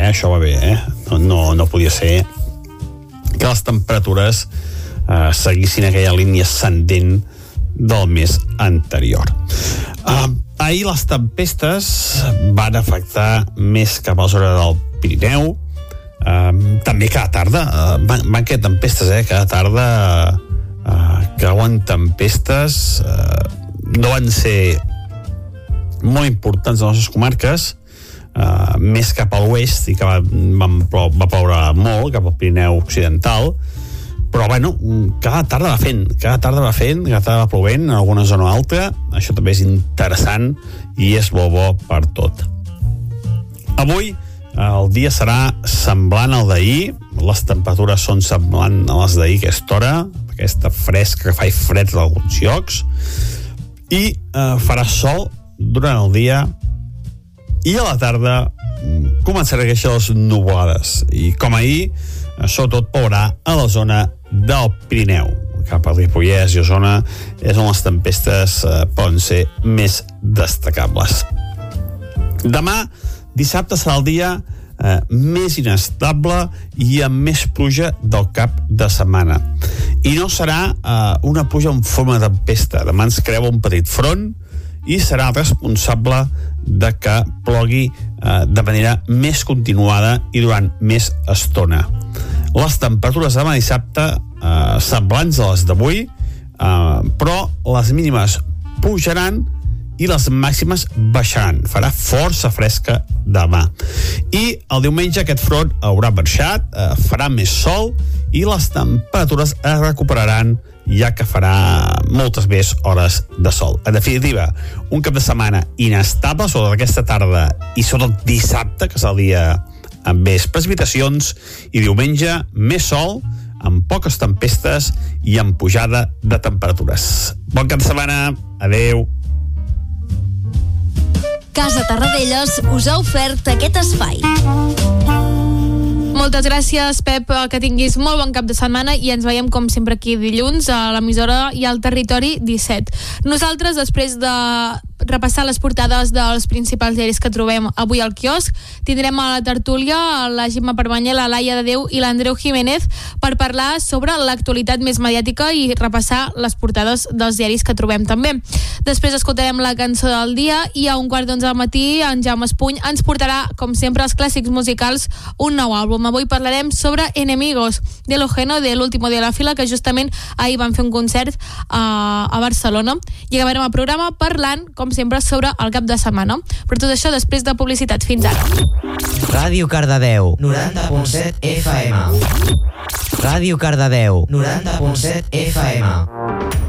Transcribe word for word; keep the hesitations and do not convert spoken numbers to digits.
eh? Això va bé, eh? No, no, no podia ser que les temperatures eh, seguissin aquella línia ascendent del mes anterior. Eh, ahir les tempestes van afectar més cap a la zona del Pirineu, eh, també cada tarda, eh, van, van quedar tempestes, eh? Cada tarda eh, cauen tempestes, eh, no van ser molt importants a les nostres comarques, Uh, més cap a l'oest, i que va, va, va ploure molt cap al Pirineu occidental, però bueno, cada tarda va fent cada tarda va fent, cada tarda va plovent en alguna zona alta. Això també és interessant i és bo bo per tot. Avui el dia serà semblant al d'ahir, les temperatures són semblants a les d'ahir a aquesta hora, aquesta fresca que fa fred en alguns llocs, i uh, farà sol durant el dia, i a la tarda començarà a créixer les nuvolades, i com ahir, sobretot plourà a la zona del Pirineu. Cap a Ripollès i Osona és on les tempestes eh, poden ser més destacables. Demà, dissabte, serà el dia eh, més inestable i amb més pluja del cap de setmana. I no serà eh, una pluja en forma de tempesta. Demà ens creua un petit front i serà responsable de que plogui eh, de manera més continuada i durant més estona. Les temperatures demà dissabte eh, semblants a les d'avui, eh, però les mínimes pujaran i les màximes baixaran. Farà força fresca demà. I el diumenge aquest front haurà marxat, eh, farà més sol i les temperatures es recuperaran, ja que farà moltes més hores de sol. En definitiva, un cap de setmana inestable, sobretot aquesta tarda i sobretot dissabte, que és el dia amb més precipitacions, i diumenge més sol, amb poques tempestes i amb pujada de temperatures. Bon cap de setmana, adeu. Casa Tarradellas us ha ofert aquest espai. Moltes gràcies, Pep, que tinguis molt bon cap de setmana i ens veiem com sempre aquí dilluns a l'emissora i al Territori disset. Nosaltres, després de repassar les portades dels principals diaris que trobem avui al quiosc, tindrem a la tertúlia la Gemma Permanyer, la Laia de Déu i l'Andreu Jiménez per parlar sobre l'actualitat més mediàtica i repassar les portades dels diaris que trobem també. Després escoltarem la cançó del dia i a un quart d'onze del matí en Jaume Espuny ens portarà, com sempre, els clàssics musicals, un nou àlbum. Avui parlarem sobre Enemigos, de l'Ojeno, de l'Último de la Fila, que justament ahir van fer un concert a, a Barcelona, i acabarem el programa parlant, com sempre, sobre el cap de setmana. Per tot això, després de publicitat. Fins ara. Ràdio Cardedeu, noranta punt set F M. Ràdio Cardedeu, noranta punt set F M.